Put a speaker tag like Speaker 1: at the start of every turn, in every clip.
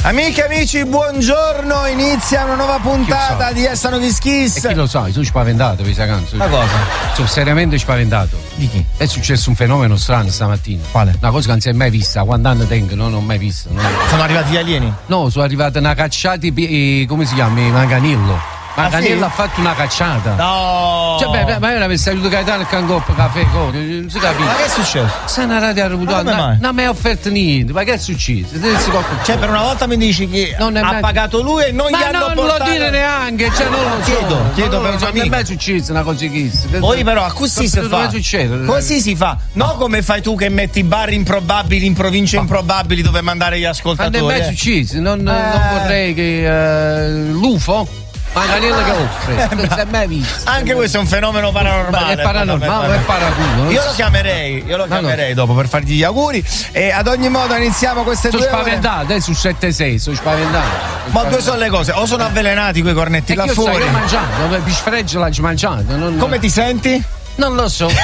Speaker 1: Amiche e amici, buongiorno, inizia una nuova puntata di Essano Kiss Kiss.
Speaker 2: E chi lo sa, sono spaventato per questa canzone.
Speaker 1: Ma cosa?
Speaker 2: Sono seriamente spaventato.
Speaker 1: Di chi?
Speaker 2: È successo un fenomeno strano stamattina.
Speaker 1: Quale?
Speaker 2: Una cosa che non si è mai vista, quando anno tengo, non ho mai visto. No.
Speaker 1: Sono arrivati gli alieni?
Speaker 2: No, sono arrivate una cacciata, come si chiama? Manganello. Manganello ha fatto una cacciata.
Speaker 1: No!
Speaker 2: Cioè, ma io avessi aiutato Gaetano il Cangop, caffè, non si capisce.
Speaker 1: Ma che è successo?
Speaker 2: Sana radio ha avuto, non mi ha offerto niente, ma che è successo?
Speaker 1: Cioè, per una volta mi dici che
Speaker 2: non
Speaker 1: ha pagato lui e non gli hanno portato.
Speaker 2: Ma non lo dire neanche, cioè non lo so.
Speaker 1: Chiedo per un amico.
Speaker 2: Non è mai successo una cosa chissà.
Speaker 1: Poi però così si fa. Così si fa. Non come fai tu che metti bar improbabili in province improbabili dove mandare gli ascoltatori.
Speaker 2: Non è mai successo, non vorrei che l'UFO Manganello che offre, non si è mai visto.
Speaker 1: Anche questo è un fenomeno paranormale.
Speaker 2: È paranormale, è paraculo.
Speaker 1: Io lo chiamerei dopo per fargli gli auguri. E ad ogni modo iniziamo queste due ore.
Speaker 2: Sono spaventato, su 7-6, sono spaventato.
Speaker 1: Ma due sono le cose, o sono avvelenati quei cornetti là fuori.
Speaker 2: Io ho mangiato, pisfreggio l'ho mangiato.
Speaker 1: Come ti senti?
Speaker 2: Non lo so.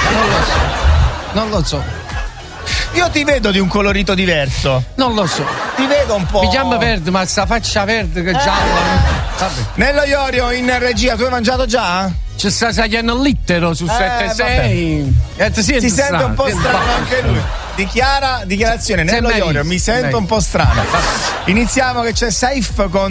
Speaker 1: Io ti vedo di un colorito diverso.
Speaker 2: Non lo so.
Speaker 1: Ti vedo un po'.
Speaker 2: Mi chiama verde, ma sta faccia verde che gialla.
Speaker 1: Nello Iorio in regia, tu hai mangiato già?
Speaker 2: Ci sta saliendo littero su 7-6.
Speaker 1: Si sente un po' strano anche lui. Dichiarazione Nello Iorio, mi sento un po' strano. Iniziamo che c'è Saif con